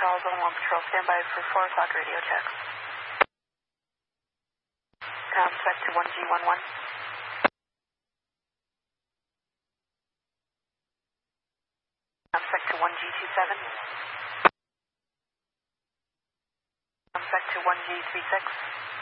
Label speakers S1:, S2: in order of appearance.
S1: Hotel Zone 1 Patrol, stand by for 4 o'clock radio check. Spec to 1G11. Spec to 1G27. Spec to 1G36.